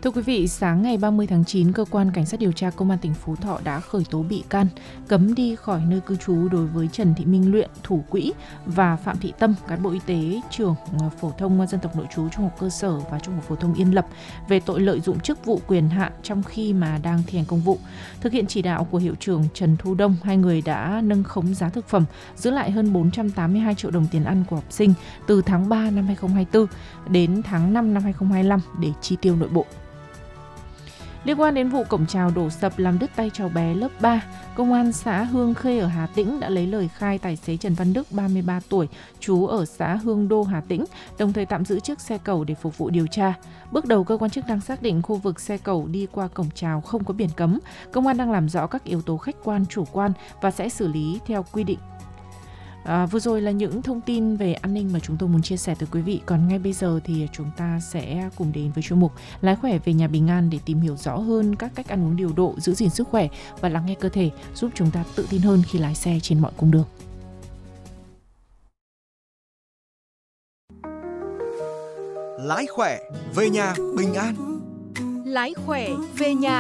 Thưa quý vị, sáng ngày 30 tháng 9, Cơ quan Cảnh sát điều tra Công an tỉnh Phú Thọ đã khởi tố bị can, cấm đi khỏi nơi cư trú đối với Trần Thị Minh Luyện, thủ quỹ, và Phạm Thị Tâm, cán bộ y tế, trưởng phổ thông dân tộc nội trú Trung học cơ sở và Trung học phổ thông Yên Lập về tội lợi dụng chức vụ quyền hạn trong khi mà đang thi hành công vụ. Thực hiện chỉ đạo của hiệu trưởng Trần Thu Đông, hai người đã nâng khống giá thực phẩm, giữ lại hơn 482 triệu đồng tiền ăn của học sinh từ tháng 3 năm 2024 đến tháng 5 năm 2025 để chi tiêu nội bộ. Liên quan đến vụ cổng chào đổ sập làm đứt tay cháu bé lớp 3, Công an xã Hương Khê ở Hà Tĩnh đã lấy lời khai tài xế Trần Văn Đức, 33 tuổi, trú ở xã Hương Đô, Hà Tĩnh, đồng thời tạm giữ chiếc xe cẩu để phục vụ điều tra. Bước đầu, cơ quan chức năng xác định khu vực xe cẩu đi qua cổng chào không có biển cấm. Công an đang làm rõ các yếu tố khách quan, chủ quan và sẽ xử lý theo quy định. Vừa rồi là những thông tin về an ninh mà chúng tôi muốn chia sẻ tới quý vị. Còn ngay bây giờ thì chúng ta sẽ cùng đến với chuyên mục Lái khỏe về nhà bình an để tìm hiểu rõ hơn các cách ăn uống điều độ, giữ gìn sức khỏe và lắng nghe cơ thể, giúp chúng ta tự tin hơn khi lái xe trên mọi cung đường. Lái khỏe về nhà bình an. Lái khỏe về nhà